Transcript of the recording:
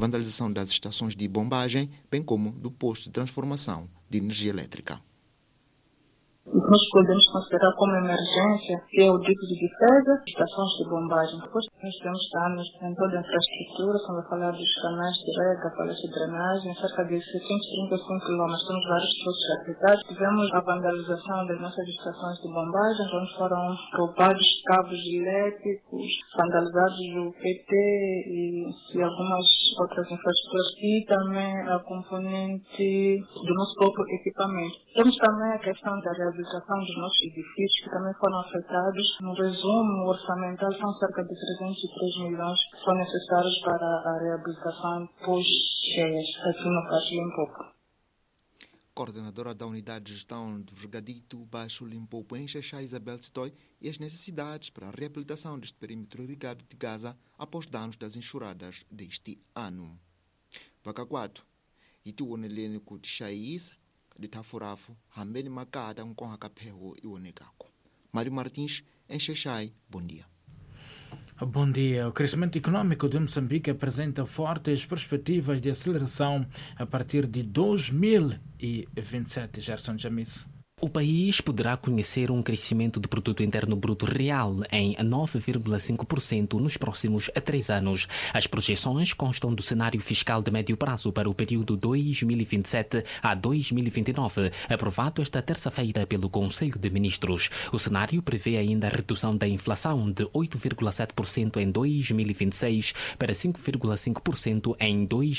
vandalização das estações de bombagem, bem como do posto de transformação de energia elétrica. O que nós podemos considerar como emergência, que é o dique de defesa, estações de bombagem. Depois nós temos danos em toda a infraestrutura, quando eu falar dos canais de rega, canais de drenagem, cerca de 635 km, temos vários postos aplicados. Tivemos a vandalização das nossas estações de bombagem, onde foram roubados cabos elétricos, vandalizados o PT e algumas outras infraestruturas, e também a componente do nosso próprio equipamento. Temos também a questão da reabilitação dos nossos edifícios, que também foram afetados. No resumo orçamental, são cerca de 303 milhões que são necessários para a reabilitação pós-cheias aqui no Baixo Limpopo. Coordenadora da Unidade de Gestão do Regadito Baixo Limpopo em Xaxá, Isabel Stoy, e as necessidades para a reabilitação deste perímetro irrigado de Gaza após danos das enxurradas deste ano. Vakaquato, ituoneleni kuti Xaís, de Tafurafu, Hambeni Macada, com a Capego e o Negaco. Mário Martins, em Xaxai, bom dia. Bom dia. O crescimento econômico de Moçambique apresenta fortes perspectivas de aceleração a partir de 2027, Gerson Jamis. O país poderá conhecer um crescimento do produto interno bruto real em 9,5% nos próximos 3 anos. As projeções constam do cenário fiscal de médio prazo para o período 2027 a 2029, aprovado esta terça-feira pelo Conselho de Ministros. O cenário prevê ainda a redução da inflação de 8,7% em 2026 para 5,5% em 2027.